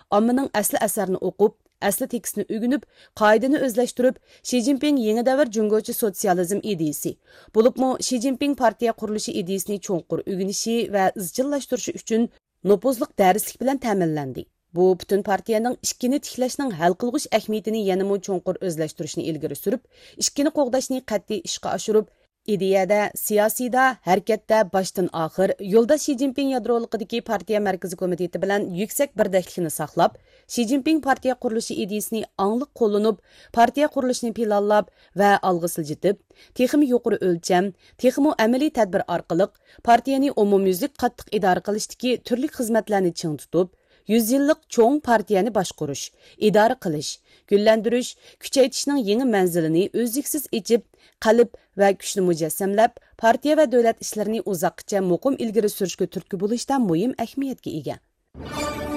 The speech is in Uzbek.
ommaning asli asarini o'qib, asli tekstni o'rganib, qoidani o'zlashtirib, Xi Jinping yangi davr jungochi sotsializm ideyasi, bo'libmi Xi Jinping partiya qurilishi ideyasini cho'nqur o'rganishi va izchillashtirishi uchun nopozliq darslik bilan ta'minlandi. Bu butun partiyaning ishkini tiklashning hal qilg'ish ahamiyatini yanada cho'nqur o'zlashtirishni ilgari surib, ishkini qo'g'dashni qat'iy ishga oshirib, ideyada, siyosiyda, harakatda boshdan oxir yo'lda Xi Jinping yadroliqidagi partiya markaziy komiteti bilan yuksak birdaklikni saqlab, Xi Jinping partiya qurilishi ideyasini angliq qo'llanib, partiya qurilishini planlab va olg'a siljitib, texmi yuqori o'lcham, texmi amaliy tadbir orqali partiyani umumyuzlik qattiq idora qilishdagi turli xizmatlarni ching tutib, 100 yillik cho'ng partiyani boshqarish, idora qilish, gullantirish, kuchaytirishning yangi manzilini o'zliksiz ichib, qalb va kuchni mujassamlab, partiya va davlat ishlarini uzoqcha muqim ilgari surishga turtki bo'lishdan muhim ahamiyatga ega.